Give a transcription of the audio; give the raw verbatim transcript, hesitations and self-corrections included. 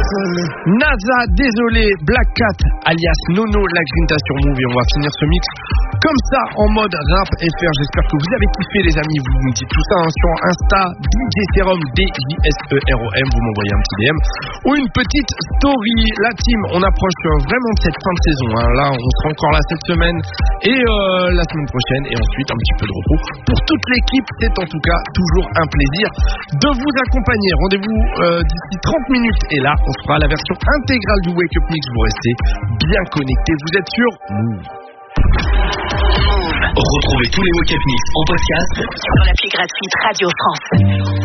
NASA, désolé, Black Cat, alias Nono, la Grinta sur Move, et on va finir ce mix comme ça, en mode rap F R. J'espère que vous avez kiffé, les amis. Vous me dites tout ça hein, sur Insta, D J Serum, D J S E R O M. Vous m'envoyez un petit D M ou une petite story. La team, on approche vraiment de cette fin de saison. Hein. Là, on sera encore là cette semaine et euh, la semaine prochaine, et ensuite un petit peu de repos. Pour toute l'équipe, c'est en tout cas toujours un plaisir de vous accompagner. Rendez-vous euh, d'ici trente minutes, et là, on se fera la version intégrale du Wake Up Mix. Vous restez bien connectés. Vous êtes sur Move. Retrouvez tous les Wake Up Mix en podcast sur l'appli gratuite Radio France.